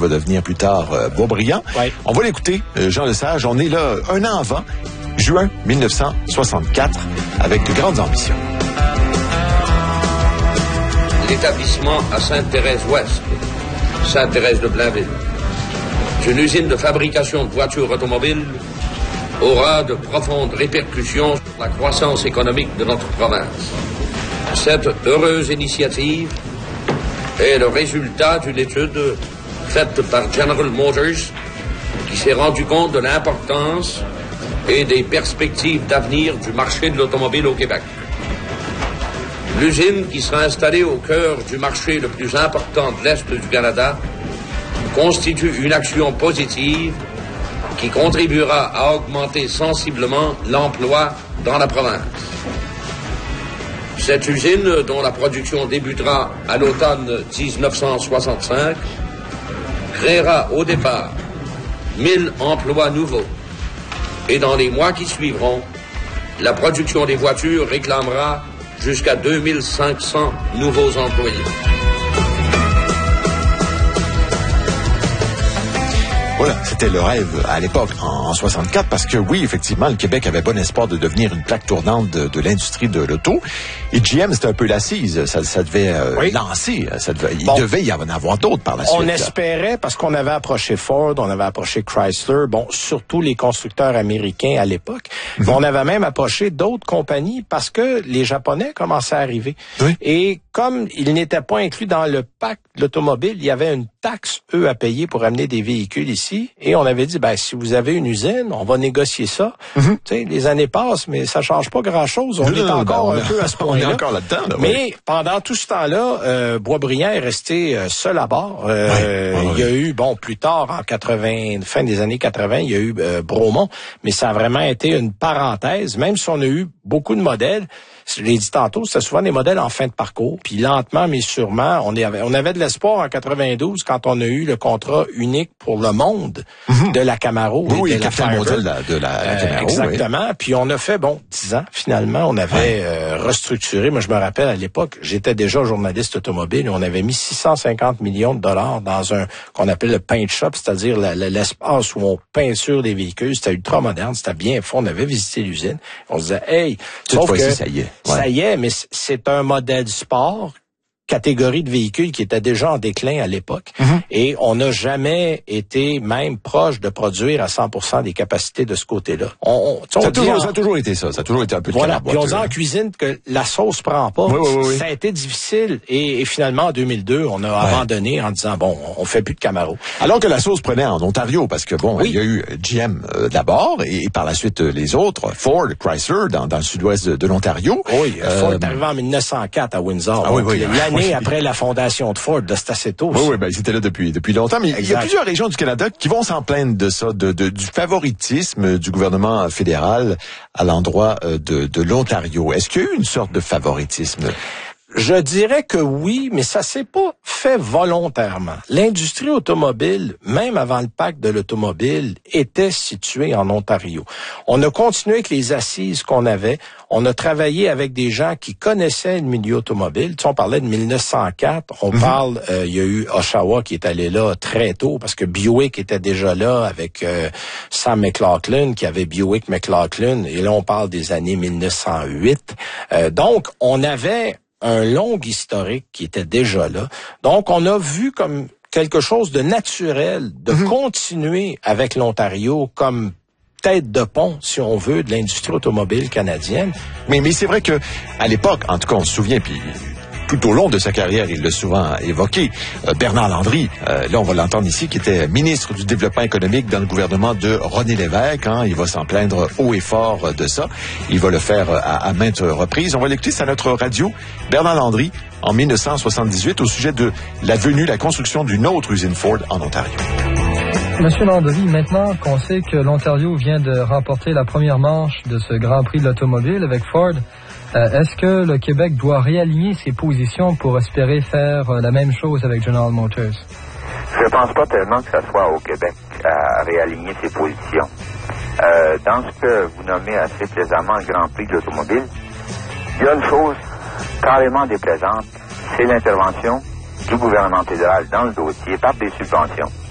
va devenir plus tard Boisbriand. Ouais. On va l'écouter, Jean Lesage. On est là un an avant, juin 1964, avec de grandes ambitions. L'établissement à Sainte-Thérèse-Ouest, Sainte-Thérèse de Blainville, une usine de fabrication de voitures automobiles, aura de profondes répercussions sur la croissance économique de notre province. Cette heureuse initiative est le résultat d'une étude faite par General Motors qui s'est rendu compte de l'importance et des perspectives d'avenir du marché de l'automobile au Québec. L'usine qui sera installée au cœur du marché le plus important de l'Est du Canada constitue une action positive qui contribuera à augmenter sensiblement l'emploi dans la province. Cette usine, dont la production débutera à l'automne 1965, créera au départ 1000 emplois nouveaux. Et dans les mois qui suivront, la production des voitures réclamera jusqu'à 2500 nouveaux employés. Voilà, c'était le rêve à l'époque, en 64, parce que oui, effectivement, le Québec avait bon espoir de devenir une plaque tournante de l'industrie de l'auto. Et GM, c'était un peu l'assise. Ça devait lancer. Il devait y en avoir d'autres par la suite. On espérait, parce qu'on avait approché Ford, on avait approché Chrysler, surtout les constructeurs américains à l'époque. Mais on avait même approché d'autres compagnies parce que les Japonais commençaient à arriver. Oui. Et comme ils n'étaient pas inclus dans le pacte de l'automobile, il y avait une taxe, eux, à payer pour amener des véhicules ici. Et on avait dit, si vous avez une usine, on va négocier ça. Tu sais, les années passent, mais ça change pas grand-chose. On est encore un peu à ce point-là. On est encore là-dedans. Là, mais pendant tout ce temps-là, Boisbriand est resté seul à bord. Il y a eu, plus tard, fin des années 80, il y a eu Bromont. Mais ça a vraiment été une parenthèse. Même si on a eu beaucoup de modèles, je l'ai dit tantôt, c'était souvent des modèles en fin de parcours. Puis lentement, mais sûrement, on avait de l'espoir en 92 quand on a eu le contrat unique pour le monde de la Camaro. Oui, et de la Capital mondial de la Camaro. Exactement. Oui. Puis on a fait, 10 ans, finalement. On avait restructuré. Moi, je me rappelle, à l'époque, j'étais déjà journaliste automobile et on avait mis 650 millions de dollars dans un qu'on appelle le paint shop, c'est-à-dire l'espace où on peinture des véhicules. C'était ultra moderne, c'était bien fait. On avait visité l'usine. On se disait, hey, sauf que ça y est. Ça y est, mais c'est un modèle sport, catégorie de véhicules qui était déjà en déclin à l'époque. Et on n'a jamais été même proche de produire à 100% des capacités de ce côté-là. Ça a toujours été ça. Ça a toujours été un peu de voilà. Puis on dit en cuisine que la sauce prend pas. Oui. Ça a été difficile. Et finalement, en 2002, on a abandonné en disant, on fait plus de Camaro. Alors que la sauce prenait en Ontario, parce que il y a eu GM d'abord, et par la suite les autres, Ford, Chrysler, dans le sud-ouest de l'Ontario. Oui, Ford est arrivé en 1904 à Windsor. L'année après la fondation de Ford, c'est assez tôt. Oui, ils étaient là depuis longtemps. Mais il y a plusieurs régions du Canada qui vont s'en plaindre de ça, du favoritisme du gouvernement fédéral à l'endroit de l'Ontario. Est-ce qu'il y a eu une sorte de favoritisme? Je dirais que oui, mais ça s'est pas fait volontairement. L'industrie automobile, même avant le pacte de l'automobile, était située en Ontario. On a continué avec les assises qu'on avait. On a travaillé avec des gens qui connaissaient le milieu automobile. Tu sais, on parlait de 1904. On parle, il y a eu Oshawa qui est allé là très tôt parce que Buick était déjà là avec Sam McLaughlin qui avait Buick McLaughlin. Et là, on parle des années 1908. Donc, on avait un long historique qui était déjà là. Donc, on a vu comme quelque chose de naturel de continuer avec l'Ontario comme tête de pont, si on veut, de l'industrie automobile canadienne. Mais c'est vrai que à l'époque, en tout cas, on se souvient, puis tout au long de sa carrière, il l'a souvent évoqué, Bernard Landry, là on va l'entendre ici, qui était ministre du Développement économique dans le gouvernement de René Lévesque. Il va s'en plaindre haut et fort de ça. Il va le faire à maintes reprises. On va l'écouter, c'est à notre radio. Bernard Landry, en 1978, au sujet de la construction d'une autre usine Ford en Ontario. Monsieur Landry, maintenant qu'on sait que l'Ontario vient de remporter la première manche de ce Grand Prix de l'automobile avec Ford, est-ce que le Québec doit réaligner ses positions pour espérer faire la même chose avec General Motors? Je ne pense pas tellement que ça soit au Québec à réaligner ses positions. Dans ce que vous nommez assez plaisamment le Grand Prix de l'automobile, il y a une chose carrément déplaisante, c'est l'intervention du gouvernement fédéral dans le dossier par des subventions.